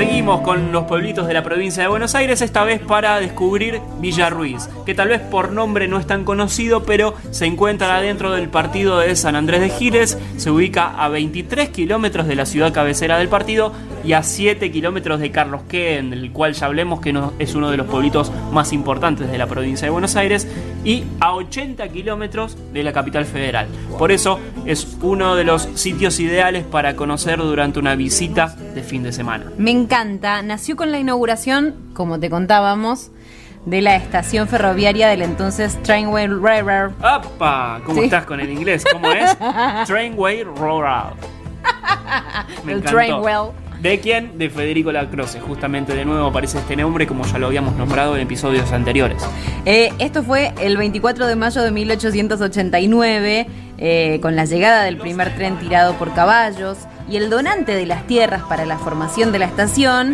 Seguimos con los pueblitos de la provincia de Buenos Aires, esta vez para descubrir Villa Ruiz, que tal vez por nombre no es tan conocido, pero se encuentra dentro del partido de San Andrés de Giles, se ubica a 23 kilómetros de la ciudad cabecera del partido y a 7 kilómetros de Carlos Queen, del cual ya hablemos que es uno de los pueblitos más importantes de la provincia de Buenos Aires, y a 80 kilómetros de la capital federal. Por eso es uno de los sitios ideales para conocer durante una visita de fin de semana. Me encanta. Nació con la inauguración, como te contábamos, de la estación ferroviaria del entonces Trainway Railroad. ¡Apa! ¿Cómo estás con el inglés? ¿Cómo es? Trainway Railroad. Me el encantó. Trainwell. ¿De quién? De Federico Lacroze. Justamente de nuevo aparece este nombre, como ya lo habíamos nombrado en episodios anteriores. Esto fue el 24 de mayo de 1889, con la llegada del primer tren tirado por caballos, y el donante de las tierras para la formación de la estación,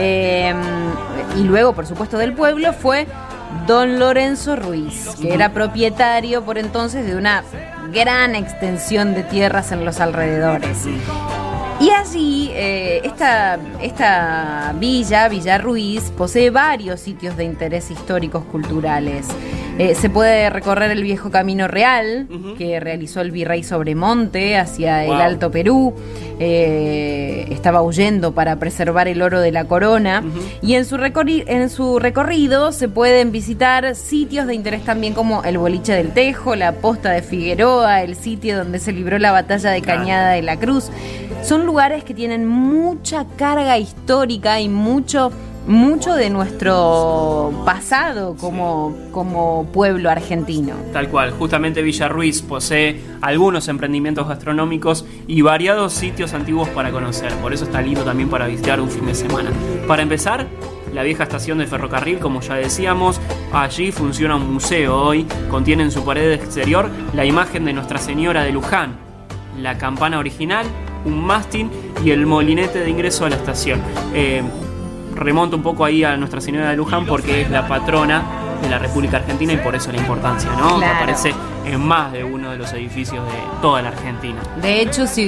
y luego, por supuesto, del pueblo, fue don Lorenzo Ruiz, que era propietario por entonces de una gran extensión de tierras en los alrededores. Y allí, esta Villa Ruiz, posee varios sitios de interés históricos culturales. Se puede recorrer el viejo Camino Real, que realizó el virrey Sobremonte hacia el Alto Perú. Estaba huyendo para preservar el oro de la corona. Y en su recorrido se pueden visitar sitios de interés también como el Boliche del Tejo, la Posta de Figueroa, el sitio donde se libró la batalla de Cañada de la Cruz. Son lugares que tienen mucha carga histórica y mucho de nuestro pasado como pueblo argentino. Tal cual, justamente Villa Ruiz posee algunos emprendimientos gastronómicos y variados sitios antiguos para conocer, por eso está lindo también para visitar un fin de semana. Para empezar, la vieja estación de ferrocarril, como ya decíamos, allí funciona un museo hoy, contiene en su pared exterior la imagen de Nuestra Señora de Luján, la campana original, un mástil y el molinete de ingreso a la estación. Remonta un poco ahí a Nuestra Señora de Luján porque es la patrona de la República Argentina y por eso la importancia, ¿no? Claro. Que aparece en más de uno de los edificios de toda la Argentina. De hecho, si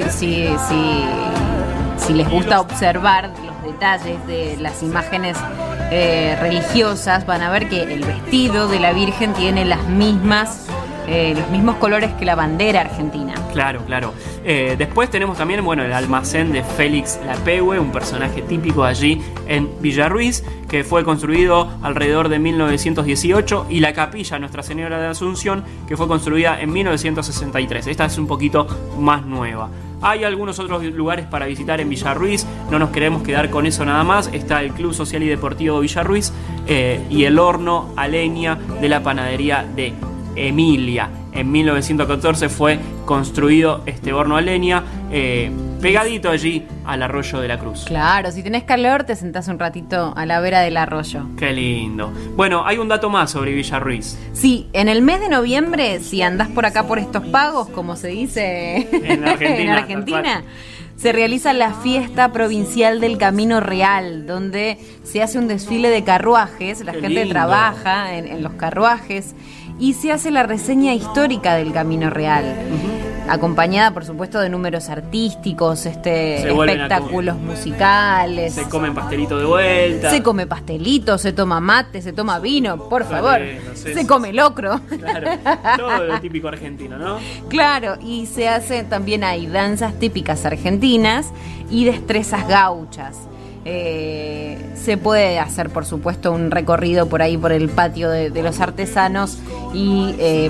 les gusta observar los detalles de las imágenes religiosas, van a ver que el vestido de la Virgen tiene los mismos colores que la bandera argentina. Claro. Después tenemos también, el almacén de Félix Lapehue, un personaje típico allí en Villa Ruiz, que fue construido alrededor de 1918, y la capilla Nuestra Señora de Asunción, que fue construida en 1963. Esta es un poquito más nueva. Hay algunos otros lugares para visitar en Villa Ruiz, no nos queremos quedar con eso nada más. Está el Club Social y Deportivo Villa Ruiz y el horno a leña de la panadería de Emilia. En 1914 fue construido este horno a leña, pegadito allí al arroyo de la Cruz. Claro, si tenés calor te sentás un ratito a la vera del arroyo. Qué lindo. Bueno, hay un dato más sobre Villa Ruiz. Sí, en el mes de noviembre, si andás por acá por estos pagos, como se dice en Argentina, se realiza la fiesta provincial del Camino Real, donde se hace un desfile de carruajes, la gente trabaja en los carruajes, y se hace la reseña histórica del Camino Real, acompañada por supuesto de números artísticos, espectáculos musicales. Se comen pastelito de vuelta. Se come pastelito, se toma mate, se toma vino, por favor. Se come locro. Claro, todo lo típico argentino, ¿no? Claro, y se hace también, hay danzas típicas argentinas y destrezas gauchas. Se puede hacer, por supuesto, un recorrido por ahí por el patio de los artesanos y